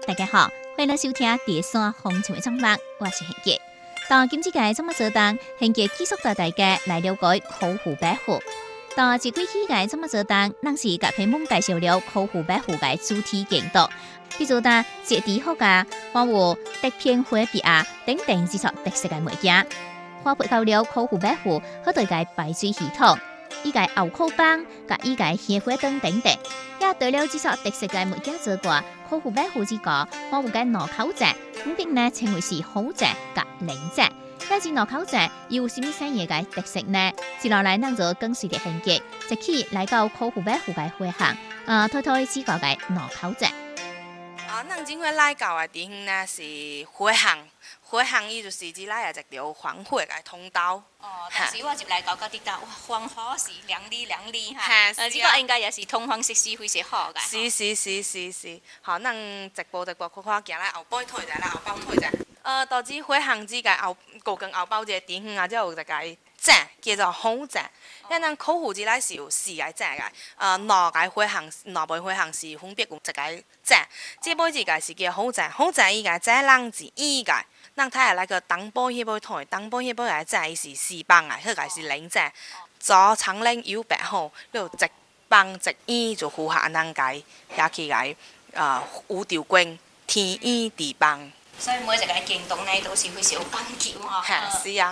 大家好，欢迎来收听第三风情的创作，我是贤杰。当今次个怎么做当，贤杰继续带大家来了解口湖百货。当一几期个怎么做当，咱是甲屏幕介绍了口湖百货个主题建筑，比如当节地好个花有竹片花笔啊等等这些特色个物件。花配到了口湖百货，好对个排水系统，伊个后口帮，甲伊个鲜花灯等等。也除了这些特色嘅物件之外，口湖百货之個，我有嘅路口站，分別呢稱為是好站甲零站。但是路口站有什麼產業嘅特色呢？接落嚟，咱就跟隨着行嘅，即起來到口湖百貨嘅會行，推推這個嘅路口站。 咱今回來到嘅地方呢是會行，會行伊就是只來一條環火嘅通道。 但是我入來到嗰啲架，哇，黃河是亮麗亮麗嚇。 呢個應該也是通風設施非常好嘅。 是。好，咱一步看行來後背退者啦，後包退者。導致會行之個後高跟後包嘅地方啊，即有一個站叫做好站。因咱口湖之內是有4個站嘅，兩個會行，兩邊會行是分別有一個站。這邊一個是叫好站，好站伊個站人是伊個。咱睇下那個東部迄邊台，東部迄邊個站伊是4幫啊，迄個是0站。左長嶺右白好，你有一幫一院就符合咱個遐起個有條棍天院地幫。 所以每一個行動呢都是非常有講究吼。 是啊。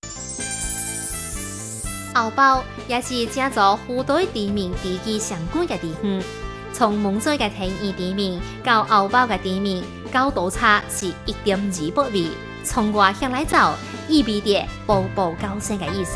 後包也是正做湖對地面地基相關嘅地方，從門水嘅天然地面到後包嘅地面，高度差是1.2米，從外向來走，意味着步步高升嘅意思。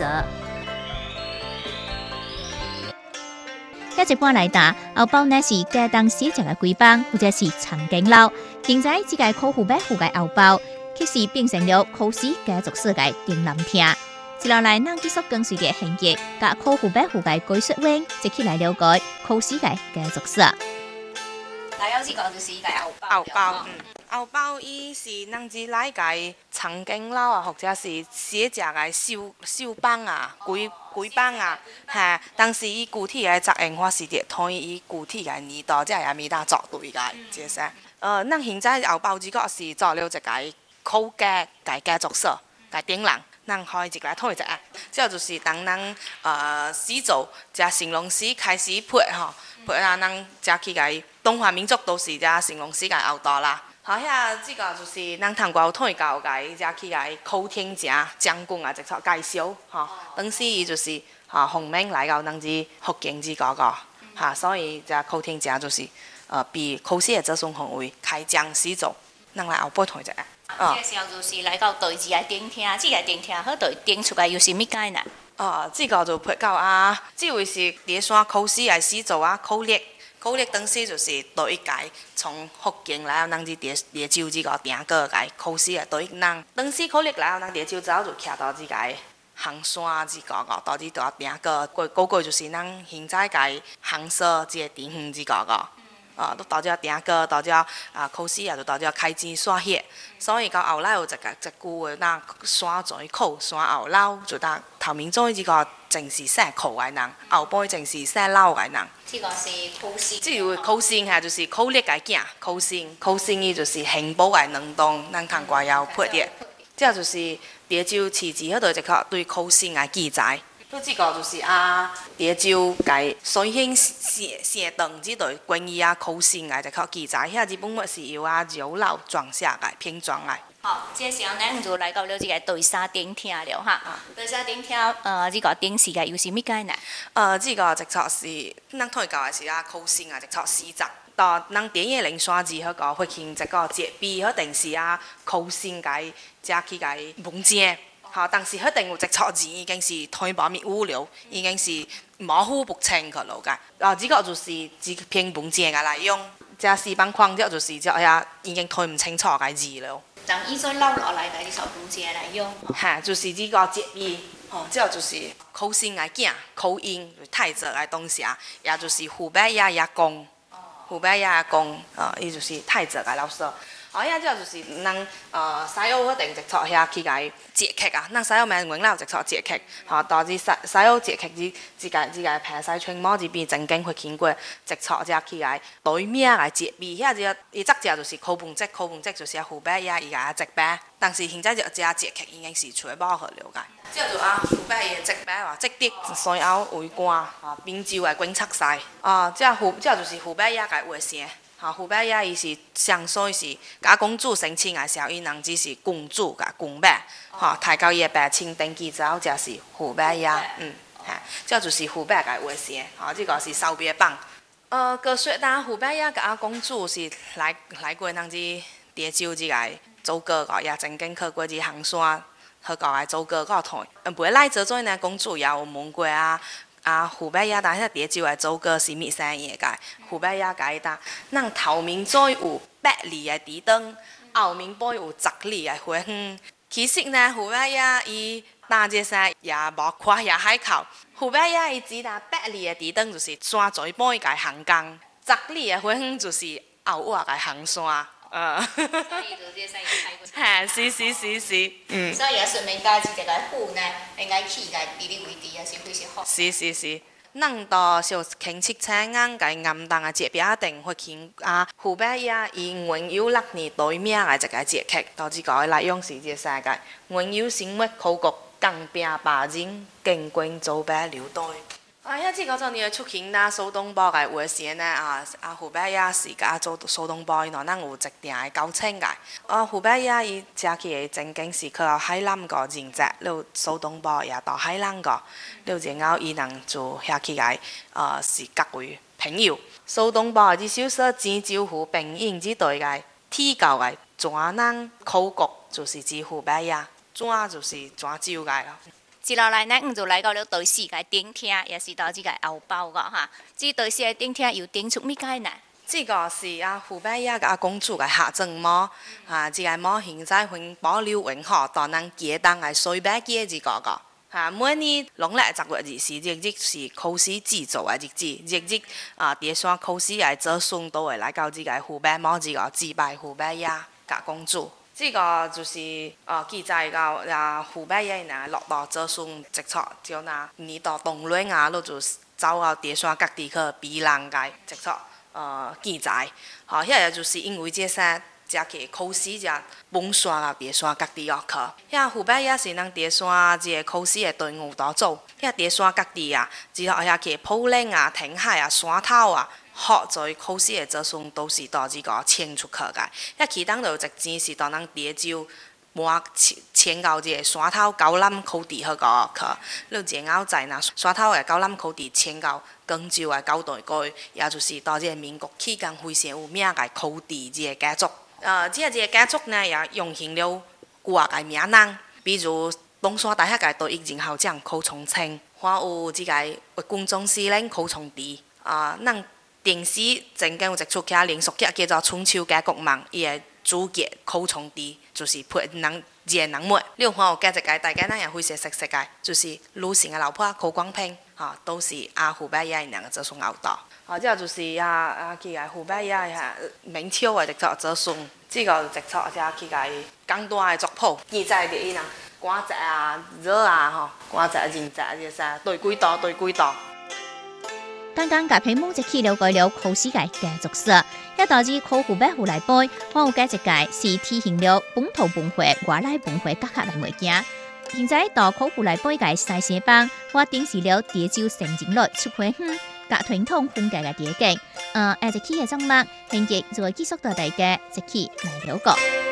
一般來打後包呢是家當寫字嘅規幫或者是長頸樓，現在這個口湖百貨嘅後包，其實變成了口市家族式嘅展覽廳。接落來，咱繼續跟隨着行業，甲口湖百貨嘅技術員，一起來了解口市嘅家族史。 來有呢個就是依個後包。 後包伊是咱只來個長頸樓啊，或者是寫字嘅繡幫啊、規幫啊，嚇。但是伊具體嘅作用法是佇推伊具體嘅年代，即係咪呾作對嘅，即是。咱現在後包只個是做了一個口家嘅家族史嘅展覽。咱開一個來睇一下，這就是當咱始祖加成龍史開始配吼，配啊，咱加起個中華民族都是加成龍史個後代啦。好，遐這個就是咱通過睇到個加起個口天正將軍啊，一撮介紹吼。當時伊就是奉命來到咱只福建之個所以這口天正就是比口市的子孫行為開疆始祖，咱來後背睇一下。 這個時候就是來到對這個頂廳，這個頂廳好對頂出來有什麼解呢？ 這個就配到啊，這位是第三口市的始祖啊，口烈當時就是第一屆從福建來到咱這烈州這個定個個口市的第一人。當時口烈來到咱烈州之後就徛到這個衡山這個到這個定個就是咱現在個衡山這個地方這個。都到這定個，到這口市也就到這開枝散葉，所以到後來有一句話，那山在口，山後老，就當頭面做這個正是寫口嘅人，後背正是寫老嘅人。 這個是口線。 這個口線嚇就是口烈嘅囝，口線伊就是幸寶嘅兩棟，咱通過要配的。這就是烈州市字嗰度一個對口線嘅記載。這個就是烈州個水興寫等這類關於口線嘅一個記載，遐日本語是由柔老撰寫嘅拼裝嘅。 好，這時候咱就來到了這個第三頂廳了哈。第三頂廳，這個頂是個有什麼解呢？ 這個一撮是咱睇到嘅是口線嘅一撮詩集。到咱電影零刷字嗰個會見一個節臂，嗰定是口線嘅加起嘅文字。好，但是一定有一撮字已經是推薄密污了，已經是模糊不清去了嘅。這個就是一篇文字嘅來用，這四幫框這就是這已經推唔清楚嘅字了。 從以前留落來嘅呢首文字來用。 就是這個節臂，這就是口線嘅囝，口音太直嘅東西啊，也就是湖北也公，湖北也公，伊就是太直嘅老師。 遐只就是咱西澳一定直撮遐去甲伊截曲啊，咱西澳名原来直撮截曲，導致西澳截曲只個平西村某只邊正經會經過直撮只去甲伊對面來截味，遐只伊則只就是烤飯積就是湖北遐伊甲截白，但是現在只截曲已經是全部好了解。即就湖北嘅截白話，即啲西澳圍乾冰州嘅觀測賽即就是湖北遐個話聲。湖北遐伊是相所以是甲公主生親嘅時候，伊人只是公主甲公伯，抬到伊嘅白青登記之後，就是湖北遐，這就是湖北嘅話聲，這個是收別榜。個說但湖北遐甲公主是來過人之蝶州之個做過個，也曾經去過之行山，去個來做過個台，袂來做做呢公主也有問過湖北遐但係蝶州嘅做過是咩生嘢嘅？湖北遐解答，咱頭面再有8里嘅地燈，後面背有10里嘅花園。其實呢，湖北遐伊大隻山也無跨也海口，湖北遐伊只打8里嘅地燈就是山最背嘅行江，10里嘅花園就是後畫嘅行山。 所以做這生意太過。 係，是。 所以也順便加之一個湖呢，應該起個地理位置也是非常好。 是。咱到小輕測青啱個暗淡嘅節表定會見湖北遐伊原有6年對面嘅一個節氣，到這個來用是這世界原有生活考古更拼把人經過走白流帶。遐這個做你出現啦，蘇東坡嘅話聲呢湖北遐是甲做蘇東坡，然後咱有一定嘅交情嘅。湖北遐伊食起嘅正經是去到海南個人宅，了蘇東坡也到海南個，了然後伊人就遐起來是各位朋友。蘇東坡嘅小說《剪椒湖》並引之對嘅提到嘅專人考古就是指湖北遐，專就是專州嘅啦。 接落來呢，我就來到了第4個頂廳，也是到這個後包個哈。這第4個頂廳又頂出咩解呢？ 這個是湖北遐個公主嘅下葬墓，這個墓現在還保留完好，當咱記當係水白記這個每年農曆10月20日，日是考試制作嘅日子，日第山考試係做順都會來到這個湖北墓這個祭拜湖北遐個公主。這個就是記載到湖北遐人落到做順直撮，就拿你到東亂都就走到第山各地去比人嘅直撮記載。遐就是因為這些只個考試只蹦山到第山各地去。遐湖北遐是咱第山這個考試嘅隊伍當做，遐第山各地之後遐個普寧填海山頭學在考試嘅做順都是到這個遷出去嘅，遐其當就直接是到咱蝶州搬遷到這個山頭高南考地去個去，了然後在那山頭嘅高南考地遷到廣州嘅高台區，也就是到這個民國期間非常有名嘅考地這個家族。這個家族呢也用現了掛嘅名人，比如東山大學嘅第1號將寇從清，還有這個軍總司令寇從棣咱電視曾經有一出劇連續劇叫做《春秋甲國夢》，伊個主角寇從棣就是配人人物。你有看有加一個大家咱也非常熟悉嘅，就是魯迅嘅老婆寇光平，都是湖北遐人做順後代。這就是去個湖北遐明朝嘅直撮做順，這個直撮只去個廣大嘅族譜，記載佇伊人官宅熱官宅人宅這些對幾道。 剛剛甲屏幕一起了解了考試嘅家族史，也導致考湖北湖來背，還有解一屆是體現了本土文化、外來文化結合嘅物件。現在到考湖來背嘅西西幫，我展示了蝶州城鎮內出花園、甲傳統風格嘅地景。一期嘅節目，現在就會繼續到大家一起來了解。